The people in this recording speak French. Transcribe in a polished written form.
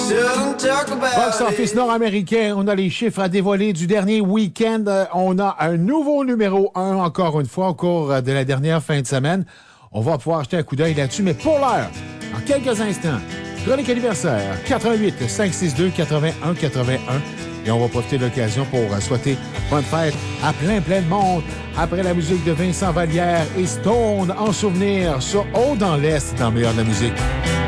Box office nord-américain, on a les chiffres à dévoiler du dernier week-end. On a un nouveau numéro 1, encore une fois, au cours de la dernière fin de semaine. On va pouvoir jeter un coup d'œil là-dessus, mais pour l'heure, en quelques instants, chronique anniversaire, 88 562 81 81. Et on va profiter de l'occasion pour souhaiter bonne fête à plein de monde. Après la musique de Vincent Vallière et Stone en souvenir sur Haut dans l'Est dans le meilleur de la musique.